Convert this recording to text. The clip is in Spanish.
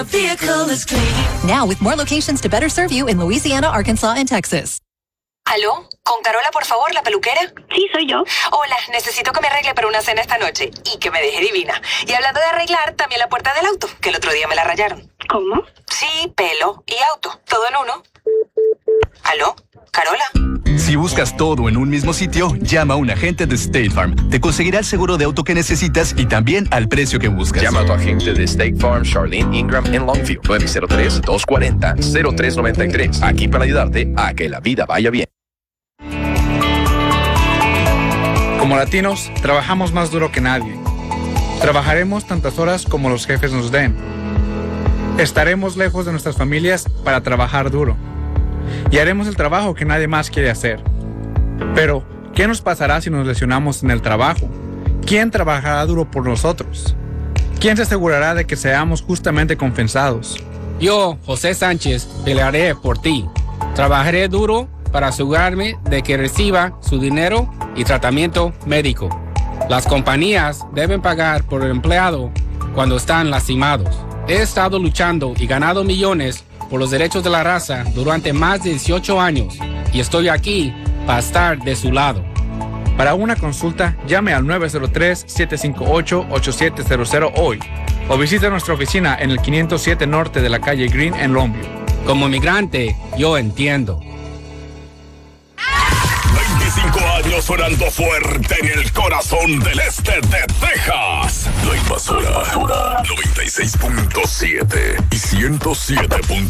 Now with more locations to better serve you in Louisiana, Arkansas, and Texas. ¿Aló? ¿Con Carola, por favor, la peluquera? Sí, soy yo. Hola, necesito que me arregle para una cena esta noche y que me deje divina. Y hablando de arreglar, también la puerta del auto, que el otro día me la rayaron. ¿Cómo? Sí, pelo y auto, todo en uno. ¿Aló? ¿Carola? Si buscas todo en un mismo sitio, llama a un agente de State Farm. Te conseguirá el seguro de auto que necesitas y también al precio que buscas. Llama a tu agente de State Farm, Charlene Ingram, en Longview, 903-240-0393. Aquí para ayudarte a que la vida vaya bien. Como latinos, trabajamos más duro que nadie. Trabajaremos tantas horas como los jefes nos den. Estaremos lejos de nuestras familias para trabajar duro. Y haremos el trabajo que nadie más quiere hacer. Pero, ¿qué nos pasará si nos lesionamos en el trabajo? ¿Quién trabajará duro por nosotros? ¿Quién se asegurará de que seamos justamente compensados? Yo, José Sánchez, pelearé por ti. Trabajaré duro para asegurarme de que reciba su dinero y tratamiento médico. Las compañías deben pagar por el empleado cuando están lastimados. He estado luchando y ganado millones por los derechos de la raza durante más de 18 años y estoy aquí para estar de su lado. Para una consulta, llame al 903-758-8700 hoy o visite nuestra oficina en el 507 Norte de la calle Green en Longview. Como inmigrante, yo entiendo. 25 años sonando fuerte en el corazón del este de Texas. La Invasora 96.7 y 107.3.